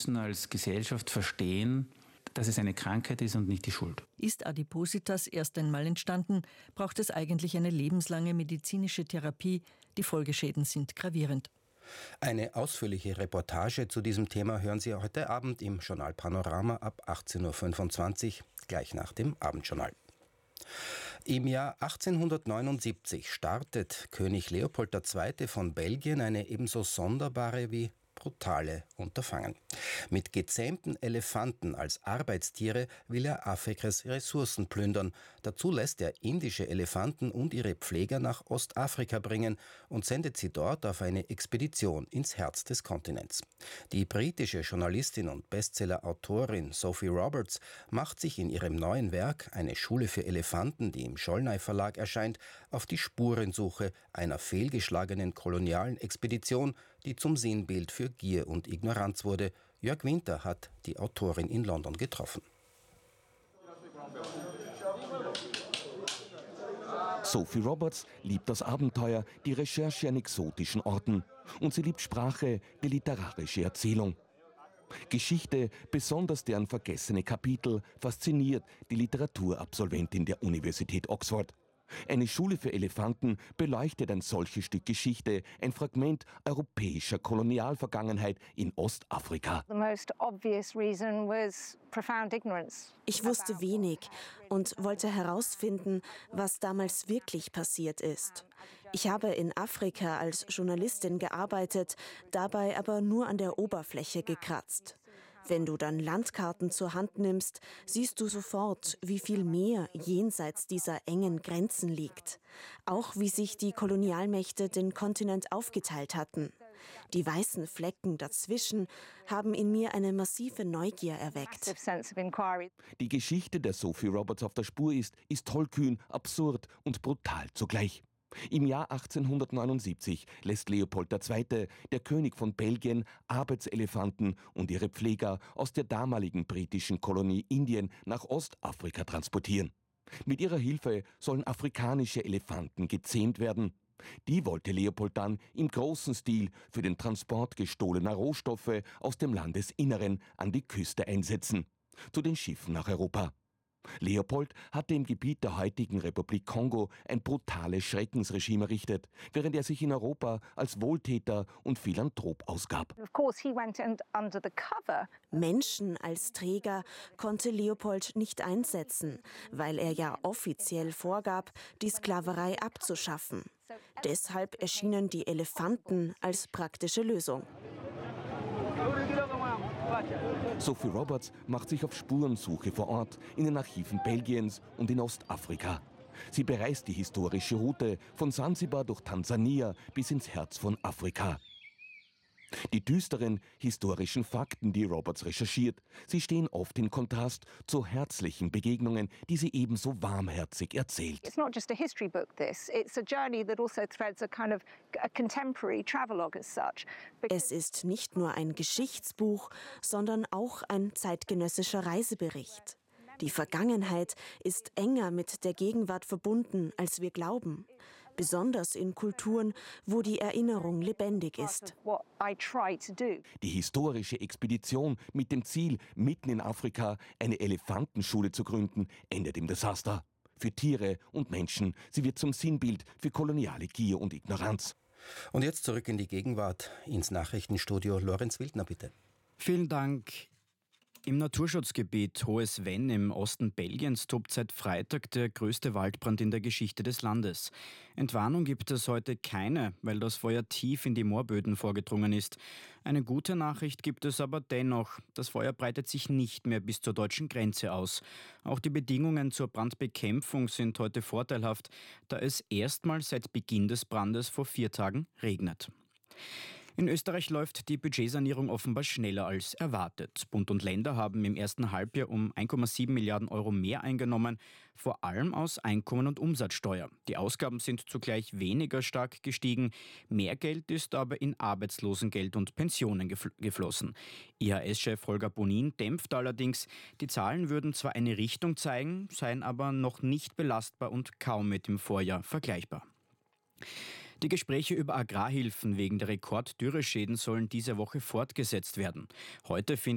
Wir müssen als Gesellschaft verstehen, dass es eine Krankheit ist und nicht die Schuld. Ist Adipositas erst einmal entstanden, braucht es eigentlich eine lebenslange medizinische Therapie. Die Folgeschäden sind gravierend. Eine ausführliche Reportage zu diesem Thema hören Sie heute Abend im Journal Panorama ab 18.25 Uhr, gleich nach dem Abendjournal. Im Jahr 1879 startet König Leopold II. Von Belgien eine ebenso sonderbare wie brutale Unterfangen. Mit gezähmten Elefanten als Arbeitstiere will er Afrikas Ressourcen plündern. Dazu lässt er indische Elefanten und ihre Pfleger nach Ostafrika bringen und sendet sie dort auf eine Expedition ins Herz des Kontinents. Die britische Journalistin und Bestseller-Autorin Sophie Roberts macht sich in ihrem neuen Werk Eine Schule für Elefanten, die im Schollnay Verlag erscheint, auf die Spurensuche einer fehlgeschlagenen kolonialen Expedition, die zum Sinnbild für Gier und Ignoranz wurde. Jörg Winter hat die Autorin in London getroffen. Sophie Roberts liebt das Abenteuer, die Recherche an exotischen Orten. Und sie liebt Sprache, die literarische Erzählung. Geschichte, besonders deren vergessene Kapitel, fasziniert die Literaturabsolventin der Universität Oxford. Eine Schule für Elefanten beleuchtet ein solches Stück Geschichte, ein Fragment europäischer Kolonialvergangenheit in Ostafrika. Ich wusste wenig und wollte herausfinden, was damals wirklich passiert ist. Ich habe in Afrika als Journalistin gearbeitet, dabei aber nur an der Oberfläche gekratzt. Wenn du dann Landkarten zur Hand nimmst, siehst du sofort, wie viel mehr jenseits dieser engen Grenzen liegt. Auch wie sich die Kolonialmächte den Kontinent aufgeteilt hatten. Die weißen Flecken dazwischen haben in mir eine massive Neugier erweckt. Die Geschichte der Sophie Roberts auf der Spur ist tollkühn, absurd und brutal zugleich. Im Jahr 1879 lässt Leopold II., der König von Belgien, Arbeitselefanten und ihre Pfleger aus der damaligen britischen Kolonie Indien nach Ostafrika transportieren. Mit ihrer Hilfe sollen afrikanische Elefanten gezähmt werden. Die wollte Leopold dann im großen Stil für den Transport gestohlener Rohstoffe aus dem Landesinneren an die Küste einsetzen, zu den Schiffen nach Europa. Leopold hatte im Gebiet der heutigen Republik Kongo ein brutales Schreckensregime errichtet, während er sich in Europa als Wohltäter und Philanthrop ausgab. Menschen als Träger konnte Leopold nicht einsetzen, weil er ja offiziell vorgab, die Sklaverei abzuschaffen. Deshalb erschienen die Elefanten als praktische Lösung. Sophie Roberts macht sich auf Spurensuche vor Ort, in den Archiven Belgiens und in Ostafrika. Sie bereist die historische Route von Sansibar durch Tansania bis ins Herz von Afrika. Die düsteren historischen Fakten, die Roberts recherchiert, sie stehen oft in Kontrast zu herzlichen Begegnungen, die sie ebenso warmherzig erzählt. It's not just a history book, this. It's a journey that also threads a kind of a contemporary travelogue as such. Es ist nicht nur ein Geschichtsbuch, sondern auch ein zeitgenössischer Reisebericht. Die Vergangenheit ist enger mit der Gegenwart verbunden, als wir glauben. Besonders in Kulturen, wo die Erinnerung lebendig ist. Die historische Expedition mit dem Ziel, mitten in Afrika eine Elefantenschule zu gründen, endet im Desaster. Für Tiere und Menschen. Sie wird zum Sinnbild für koloniale Gier und Ignoranz. Und jetzt zurück in die Gegenwart, ins Nachrichtenstudio. Lorenz Wildner, bitte. Vielen Dank. Im Naturschutzgebiet Hohes Venn im Osten Belgiens tobt seit Freitag der größte Waldbrand in der Geschichte des Landes. Entwarnung gibt es heute keine, weil das Feuer tief in die Moorböden vorgedrungen ist. Eine gute Nachricht gibt es aber dennoch. Das Feuer breitet sich nicht mehr bis zur deutschen Grenze aus. Auch die Bedingungen zur Brandbekämpfung sind heute vorteilhaft, da es erstmals seit Beginn des Brandes vor 4 Tagen regnet. In Österreich läuft die Budgetsanierung offenbar schneller als erwartet. Bund und Länder haben im ersten Halbjahr um 1,7 Milliarden Euro mehr eingenommen, vor allem aus Einkommen- und Umsatzsteuer. Die Ausgaben sind zugleich weniger stark gestiegen. Mehr Geld ist aber in Arbeitslosengeld und Pensionen geflossen. IHS-Chef Holger Bonin dämpft allerdings, die Zahlen würden zwar eine Richtung zeigen, seien aber noch nicht belastbar und kaum mit dem Vorjahr vergleichbar. Die Gespräche über Agrarhilfen wegen der Rekorddürreschäden sollen diese Woche fortgesetzt werden. Heute